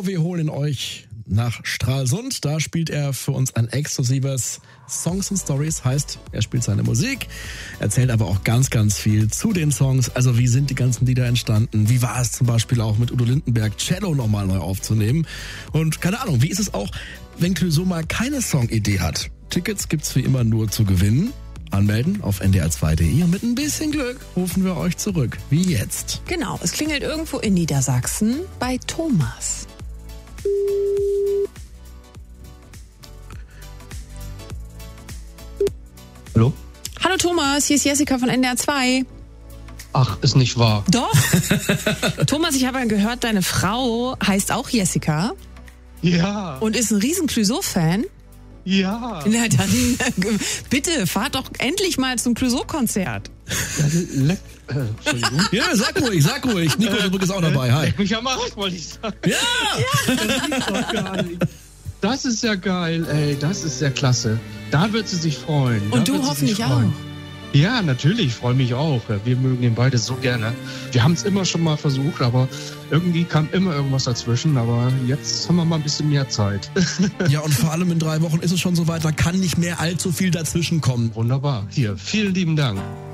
Clouseau, wir holen euch nach Stralsund. Da spielt er für uns ein exklusives Songs and Stories. Heißt, er spielt seine Musik, erzählt aber auch ganz, ganz viel zu den Songs. Also wie sind die ganzen Lieder entstanden? Wie war es zum Beispiel auch mit Udo Lindenberg, Cello nochmal neu aufzunehmen? Und keine Ahnung, wie ist es auch, wenn Clouseau mal keine Songidee hat? Tickets gibt's wie immer nur zu gewinnen. Anmelden auf ndr2.de und mit ein bisschen Glück rufen wir euch zurück. Wie jetzt. Genau, es klingelt irgendwo in Niedersachsen bei Thomas. Hallo? Hallo Thomas, hier ist Jessica von NDR2. Ach, ist nicht wahr. Doch. Thomas, ich habe ja gehört, deine Frau heißt auch Jessica. Ja. Und ist ein riesen Clouseau-Fan. Ja. Na dann, bitte, fahrt doch endlich mal zum Clouseau-Konzert. Entschuldigung. Ja, sag ruhig. Nico ist auch dabei. Hi. Leck mich am Arsch, wollte ich sagen. Ja! Das ist doch geil. Das ist ja geil, ey. Das ist ja klasse. Da wird sie sich freuen. Und du hoffentlich auch. Ja, natürlich, ich freue mich auch. Wir mögen ihn beide so gerne. Wir haben es immer schon mal versucht, aber irgendwie kam immer irgendwas dazwischen. Aber jetzt haben wir mal ein bisschen mehr Zeit. Ja, und vor allem in 3 Wochen ist es schon soweit, da kann nicht mehr allzu viel dazwischen kommen. Wunderbar. Hier, vielen lieben Dank.